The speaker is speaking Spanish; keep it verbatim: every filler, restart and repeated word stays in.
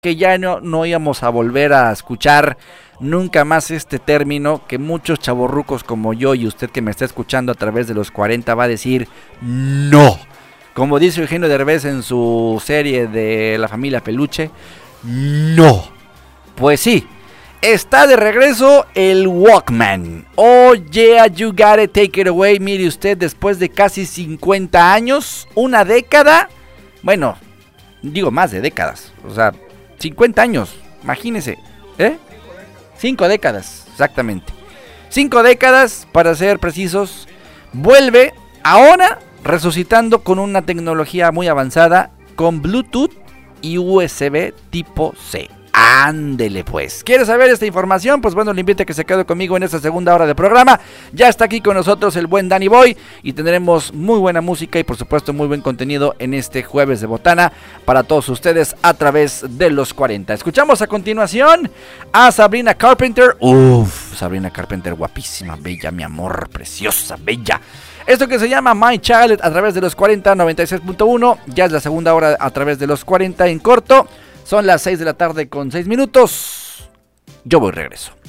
que ya no, no íbamos a volver a escuchar nunca más este término, que muchos chavorrucos como yo y usted que me está escuchando a través de los cuarenta va a decir no. Como dice Eugenio Derbez en su serie de La Familia Peluche, no. Pues sí, está de regreso el Walkman. Oh yeah, you gotta take it away. Mire usted, después de casi cincuenta años, una década, bueno, digo más de décadas, o sea, cincuenta años, imagínese, ¿eh? Cinco décadas, exactamente. Cinco décadas, para ser precisos, vuelve ahora resucitando con una tecnología muy avanzada, con Bluetooth y U S B tipo C. Ándele pues. ¿Quieres saber esta información? Pues bueno, le invito a que se quede conmigo en esta segunda hora de programa. Ya está aquí con nosotros el buen Danny Boy y tendremos muy buena música y por supuesto muy buen contenido en este jueves de botana para todos ustedes a través de los cuarenta. Escuchamos a continuación a Sabrina Carpenter. Uff, Sabrina Carpenter, guapísima, bella, mi amor, preciosa, bella. Esto que se llama My Child a través de los cuarenta, noventa y seis punto uno. Ya es la segunda hora a través de los cuarenta en corto. Son las seis de la tarde con seis minutos. Yo voy regreso.